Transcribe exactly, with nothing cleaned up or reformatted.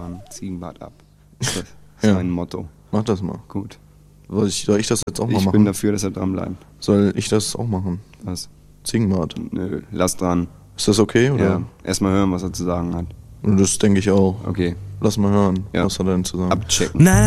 Mann, Ziegenbart ab. Das ist Ja. mein Motto. Mach das mal. Gut. Soll ich, soll ich das jetzt auch mal Ich machen? bin dafür, dass er dranbleibt. Soll ich das auch machen? Was? Ziegenbart. Nö, lass dran. Ist das okay, oder? Ja, erstmal hören, was er zu sagen hat. Das denke ich auch. Okay, Lass mal hören, Ja. was er denn zu sagen hat. abchecken. Nein.